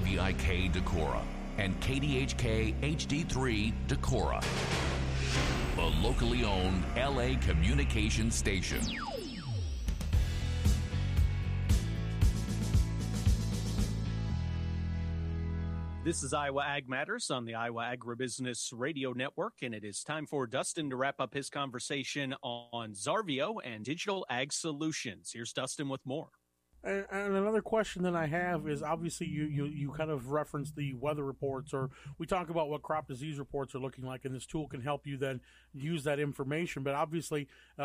WVIK Decorah and KDHK HD3 Decorah, a locally owned LA communications station. This is Iowa Ag Matters on the Iowa Agribusiness Radio Network, and it is time for Dustin to wrap up his conversation on Xarvio and digital ag solutions. Here's Dustin with more. And another question that I have is, obviously you kind of referenced the weather reports, or we talk about what crop disease reports are looking like, and this tool can help you then use that information. But obviously,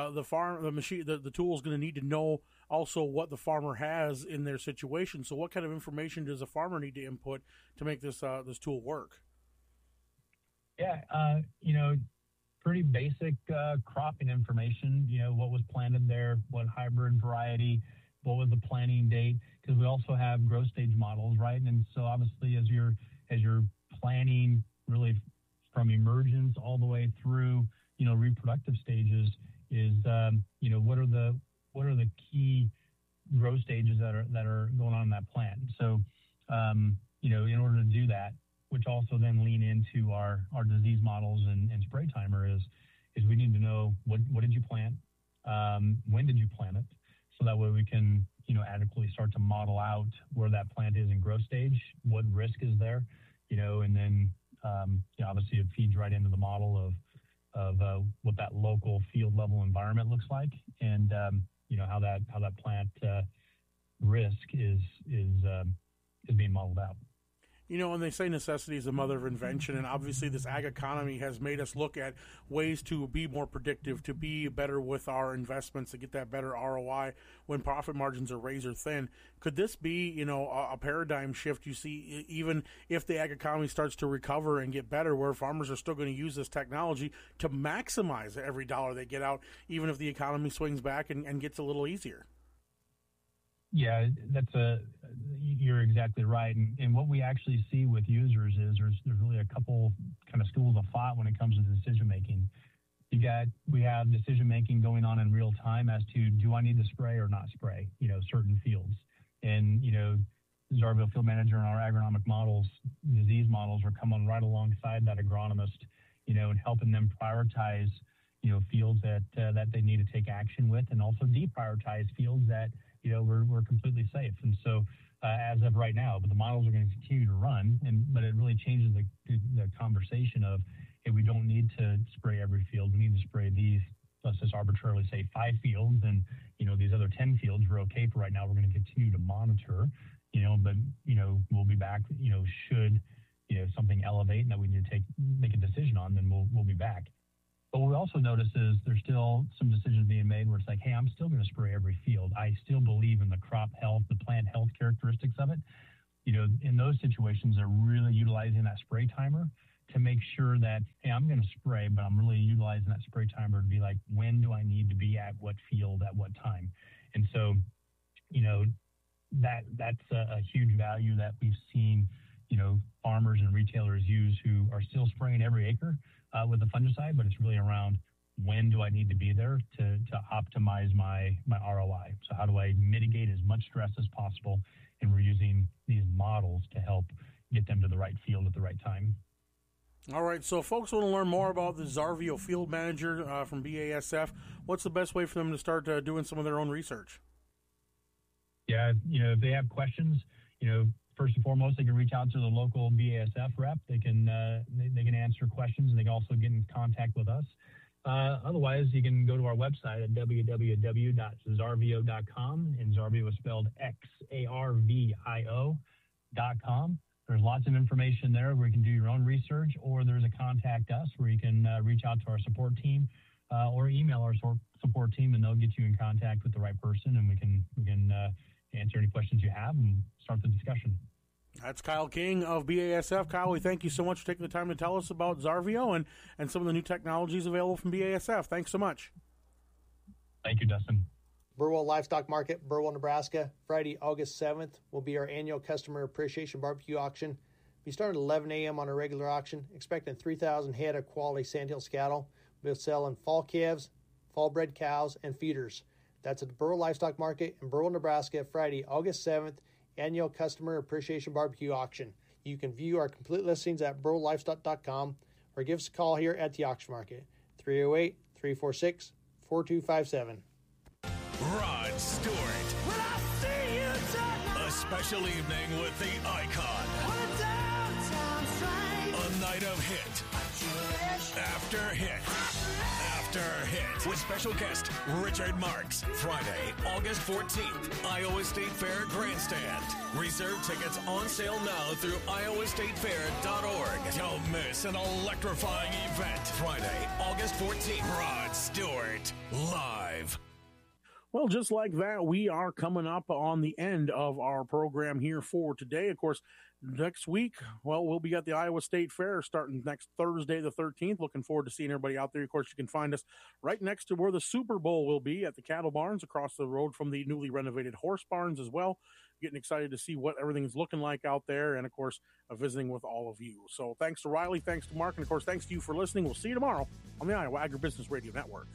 the tool is going to need to know also what the farmer has in their situation. So, what kind of information does a farmer need to input to make this tool work? Yeah, pretty basic cropping information. What was planted there, what hybrid variety, what was the planting date, because we also have growth stage models, right? And so obviously as you're planning really from emergence all the way through, reproductive stages is, what are the key growth stages that are going on in that plant. So, in order to do that, which also then lean into our disease models and spray timer is we need to know what did you plant, when did you plant it, so that way we can, adequately start to model out where that plant is in growth stage, what risk is there, and then, obviously it feeds right into the model of what that local field level environment looks like, and, how that plant risk is being modeled out. And they say necessity is the mother of invention, and obviously this ag economy has made us look at ways to be more predictive, to be better with our investments, to get that better ROI when profit margins are razor thin. Could this be, a paradigm shift you see, even if the ag economy starts to recover and get better, where farmers are still going to use this technology to maximize every dollar they get out, even if the economy swings back and gets a little easier? Yeah, you're exactly right. And what we actually see with users is there's really a couple kind of schools of thought when it comes to decision making. We have decision making going on in real time as to, do I need to spray or not spray, certain fields. And, Xarvio Field Manager and our agronomic models, disease models, are coming right alongside that agronomist, and helping them prioritize, fields that they need to take action with, and also deprioritize fields that, we're completely safe. And so as of right now, but the models are going to continue to run, but it really changes the conversation of, hey, we don't need to spray every field. We need to spray these, let's just arbitrarily say 5 fields, and, these other 10 fields are okay for right now. We're going to continue to monitor, but, we'll be back, should, something elevate and that we need to make a decision on, then we'll be back. But what we also notice is there's still some decisions being made where it's like, hey, I'm still going to spray every field. I still believe in the crop health, the plant health characteristics of it. In those situations, they're really utilizing that spray timer to make sure that, hey, I'm going to spray, but I'm really utilizing that spray timer to be like, when do I need to be at what field at what time? And so, that's a huge value that we've seen, farmers and retailers use, who are still spraying every acre with a fungicide, but it's really around, when do I need to be there to optimize my ROI? So how do I mitigate as much stress as possible? And we're using these models to help get them to the right field at the right time. All right, so if folks want to learn more about the Xarvio Field Manager from BASF, what's the best way for them to start doing some of their own research? Yeah, if they have questions, first and foremost, they can reach out to the local BASF rep. They can answer questions, and they can also get in contact with us. Otherwise, you can go to our website at www.xarvio.com, and Xarvio is spelled XARVIO.com. There's lots of information there where you can do your own research, or there's a contact us where you can reach out to our support team or email our support team, and they'll get you in contact with the right person, and we can answer any questions you have and start the discussion. That's Kyle King of BASF. Kyle, we thank you so much for taking the time to tell us about Xarvio and some of the new technologies available from BASF. Thanks so much. Thank you, Dustin. Burwell Livestock Market, Burwell, Nebraska. Friday, August 7th will be our annual Customer Appreciation Barbecue Auction. We start at 11 a.m. on a regular auction, expecting 3,000 head of quality Sandhills cattle. We'll sell in fall calves, fall bred cows, and feeders. That's at the Burwell Livestock Market in Burwell, Nebraska, Friday, August 7th. Annual Customer Appreciation Barbecue Auction. You can view our complete listings at burllivestock.com or give us a call here at the auction market, 308-346-4257. Rod Stewart. When I see you tonight. A special evening with the icon. A night of hit. After hit. After hit. With special guest Richard Marks. Friday, August 14th. Iowa State Fair Grandstand. Reserve tickets on sale now through iowastatefair.org. Don't miss an electrifying event. Friday, August 14th. Rod Stewart. Live. Well, just like that, we are coming up on the end of our program here for today. Of course, next week, well, we'll be at the Iowa State Fair starting next Thursday, the 13th. Looking forward to seeing everybody out there. Of course, you can find us right next to where the Super Bowl will be at the Cattle Barns, across the road from the newly renovated Horse Barns as well. Getting excited to see what everything's looking like out there, and, of course, visiting with all of you. So thanks to Riley, thanks to Mark, and, of course, thanks to you for listening. We'll see you tomorrow on the Iowa Agribusiness Radio Network.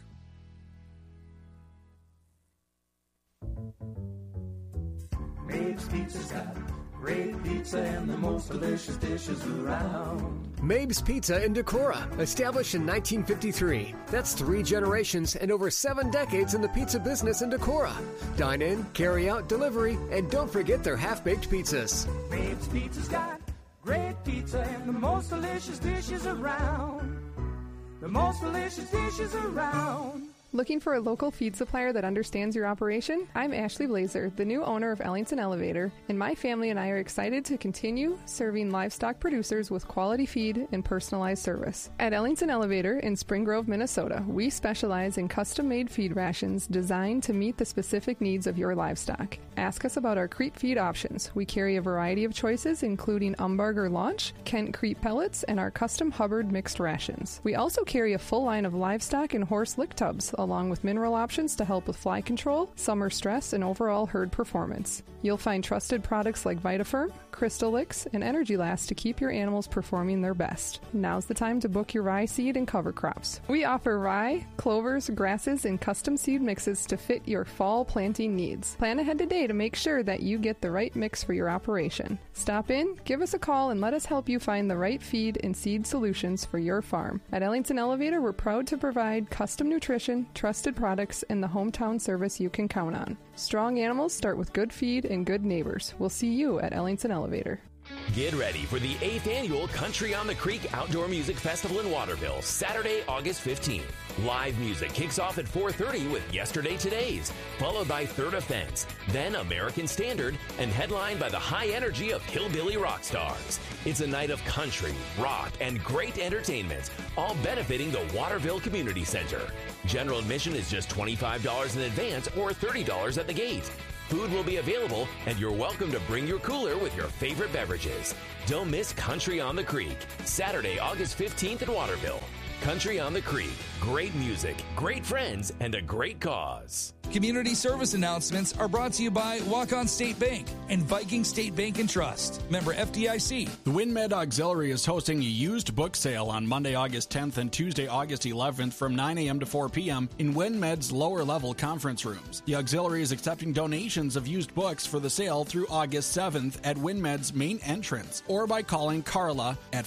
Mabe's Pizza's got great pizza and the most delicious dishes around. Mabe's Pizza in Decorah, established in 1953. That's 3 generations and over 7 decades in the pizza business in Decorah. Dine in, carry out, delivery, and don't forget their half-baked pizzas. Mabe's Pizza's got great pizza and the most delicious dishes around. The most delicious dishes around. Looking for a local feed supplier that understands your operation? I'm Ashley Blazer, the new owner of Ellington Elevator, and my family and I are excited to continue serving livestock producers with quality feed and personalized service. At Ellington Elevator in Spring Grove, Minnesota, we specialize in custom-made feed rations designed to meet the specific needs of your livestock. Ask us about our creep feed options. We carry a variety of choices, including Umbarger Launch, Kent Creep Pellets, and our custom Hubbard mixed rations. We also carry a full line of livestock and horse lick tubs, along with mineral options to help with fly control, summer stress, and overall herd performance. You'll find trusted products like VitaFirm, Crystal Licks, and Energy Last to keep your animals performing their best. Now's the time to book your rye seed and cover crops. We offer rye, clovers, grasses, and custom seed mixes to fit your fall planting needs. Plan ahead today to make sure that you get the right mix for your operation. Stop in, give us a call, and let us help you find the right feed and seed solutions for your farm. At Ellington Elevator, we're proud to provide custom nutrition, trusted products, and the hometown service you can count on. Strong animals start with good feed and good neighbors. We'll see you at Ellington Elevator. Get ready for the 8th annual Country on the Creek Outdoor Music Festival in Waterville, Saturday, August 15th. Live music kicks off at 4:30 with Yesterday Todays, followed by Third Offense, then American Standard, and headlined by the high energy of Hillbilly Rock Stars. It's a night of country, rock, and great entertainment, all benefiting the Waterville Community Center. General admission is just $25 in advance or $30 at the gate. Food will be available, and you're welcome to bring your cooler with your favorite beverages. Don't miss Country on the Creek, Saturday, August 15th in Waterville. Country on the Creek, great music, great friends, and a great cause. Community service announcements are brought to you by Walk-On State Bank and Viking State Bank and Trust. Member FDIC. The WinMed Auxiliary is hosting a used book sale on Monday, August 10th and Tuesday, August 11th from 9 a.m. to 4 p.m. in WinMed's lower-level conference rooms. The Auxiliary is accepting donations of used books for the sale through August 7th at WinMed's main entrance or by calling Carla at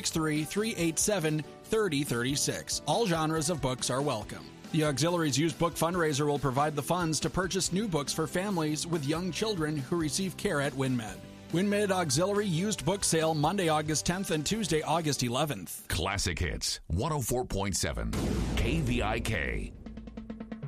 563-387-3036. All genres of books are welcome. The Auxiliary's used book fundraiser will provide the funds to purchase new books for families with young children who receive care at WinMed. WinMed Auxiliary used book sale Monday, August 10th and Tuesday, August 11th. Classic Hits 104.7 KVIK.